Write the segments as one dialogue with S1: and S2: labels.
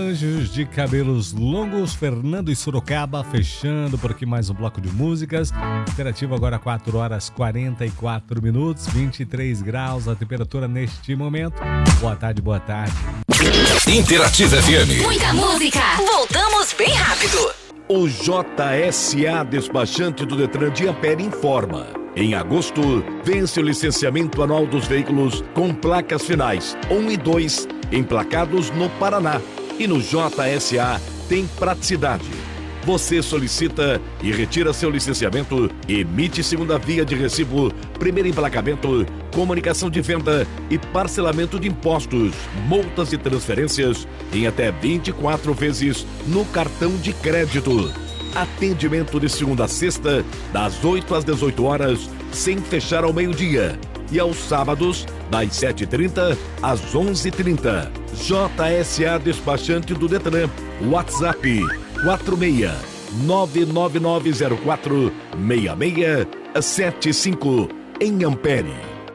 S1: Anjos de Cabelos Longos, Fernando e Sorocaba, fechando por aqui mais um bloco de músicas. Interativo agora 4 horas 44 minutos, 23 graus a temperatura neste momento. Boa tarde, boa tarde.
S2: Interativa FM.
S3: Muita música. Voltamos bem rápido.
S4: O JSA Despachante do Detran de Ampere informa. Em agosto, vence o licenciamento anual dos veículos com placas finais 1 e 2, emplacados no Paraná. E no JSA tem praticidade. Você solicita e retira seu licenciamento, emite segunda via de recibo, primeiro emplacamento, comunicação de venda e parcelamento de impostos, multas e transferências em até 24 vezes no cartão de crédito. Atendimento de segunda a sexta, das 8 às 18 horas, sem fechar ao meio-dia. E aos sábados, das 7h30 às 11h30. JSA Despachante do Detran. WhatsApp 46 99904 6675 em Ampere.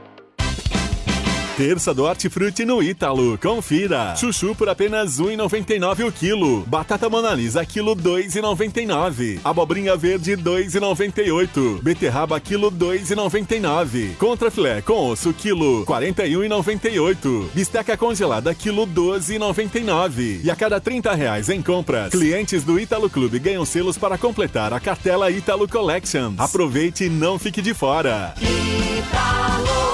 S5: Terça do Hortifruti no Ítalo. Confira. Chuchu por apenas R$ 1,99 o quilo. Batata Mona Lisa, quilo R$ 2,99. Abobrinha verde, R$ 2,98. Beterraba, quilo R$ 2,99. Contrafilé com osso, quilo R$ 41,98. Bisteca congelada, quilo R$ 12,99. E a cada R$ 30 em compras, clientes do Ítalo Clube ganham selos para completar a cartela Ítalo Collection. Aproveite e não fique de fora.
S3: Ítalo.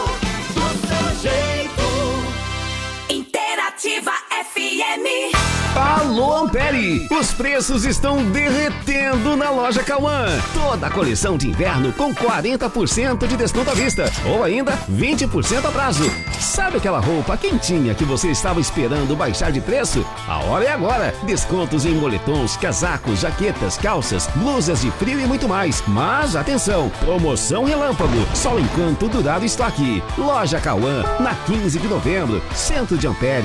S3: Interativa FM.
S6: Alô Ampere! Os preços estão derretendo na loja Cauã. Toda a coleção de inverno com 40% de desconto à vista ou ainda 20% a prazo. Sabe aquela roupa quentinha que você estava esperando baixar de preço? A hora é agora. Descontos em moletons, casacos, jaquetas, calças, blusas de frio e muito mais. Mas atenção, promoção relâmpago, só enquanto durar o estoque. Loja Cauã, na 15 de novembro, centro de Ampere.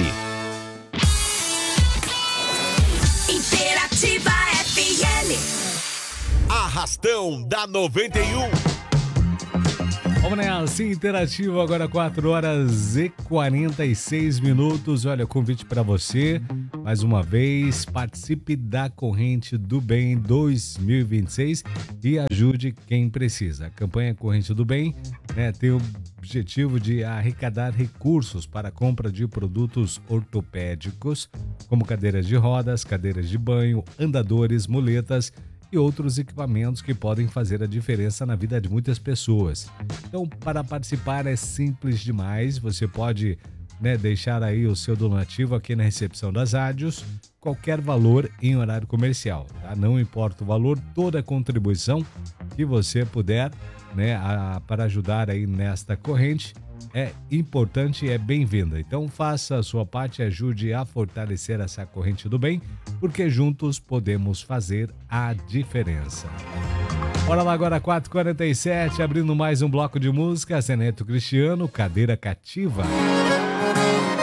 S3: Interativa FM.
S2: Arrastão da 91.
S1: Vamos nessa, Interativo agora 4 horas e 46 minutos. Olha, convite para você, mais uma vez, participe da Corrente do Bem 2026 e ajude quem precisa. A campanha Corrente do Bem, né, tem o objetivo de arrecadar recursos para a compra de produtos ortopédicos, como cadeiras de rodas, cadeiras de banho, andadores, muletas e outros equipamentos que podem fazer a diferença na vida de muitas pessoas. Então, para participar é simples demais, você pode, né, deixar aí o seu donativo aqui na recepção das rádios, qualquer valor em horário comercial, tá? Não importa o valor, toda a contribuição que você puder, né, para ajudar aí nesta corrente é importante e é bem-vinda. Então faça a sua parte, ajude a fortalecer essa corrente do bem, porque juntos podemos fazer a diferença. Bora lá agora, 4h47, abrindo mais um bloco de música, Zeneto Cristiano, Cadeira Cativa.